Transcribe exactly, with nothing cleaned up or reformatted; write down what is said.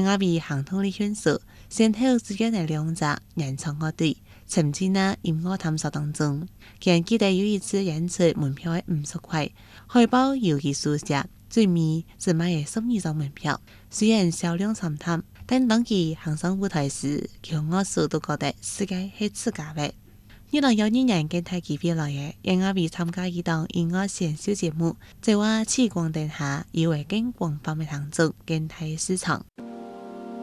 我為行通力勸說，先後之間嘅兩隻原創樂隊，沉浸喺音樂探索當中。佢記得有一次演出門票係五十塊，海報尤其書寫，最尾只賣嘅十二張門票。雖然銷量慘淡，但當佢行上舞台時，佢我所都覺得世界係自家嘅。二零一二年嘅大機會來嘅，因我為參加一檔音樂選秀節目，在我曙光燈下，以為更廣泛嘅聽眾跟大市場。